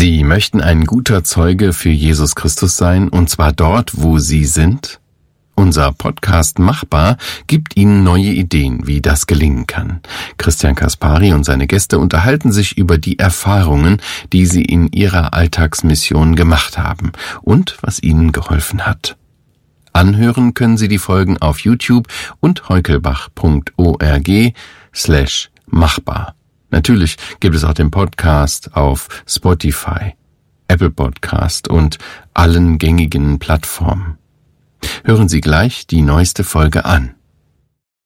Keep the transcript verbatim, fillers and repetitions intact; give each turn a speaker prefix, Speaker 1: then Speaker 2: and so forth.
Speaker 1: Sie möchten ein guter Zeuge für Jesus Christus sein, und zwar dort, wo Sie sind? Unser Podcast Machbar gibt Ihnen neue Ideen, wie das gelingen kann. Christian Kaspari und seine Gäste unterhalten sich über die Erfahrungen, die sie in ihrer Alltagsmission gemacht haben und was ihnen geholfen hat. Anhören können Sie die Folgen auf YouTube und heukelbach punkt org slash machbar. Natürlich gibt es auch den Podcast auf Spotify, Apple Podcast und allen gängigen Plattformen. Hören Sie gleich die neueste Folge an.